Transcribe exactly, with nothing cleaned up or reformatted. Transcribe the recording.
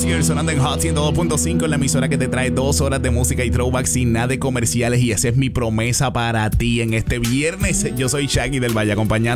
Hozier sonando en Hot ciento dos punto cinco, en la emisora que te trae dos horas de música y throwback sin nada de comerciales. Y esa es mi promesa para ti en este viernes. Yo soy Shaggy del Valle, acompañando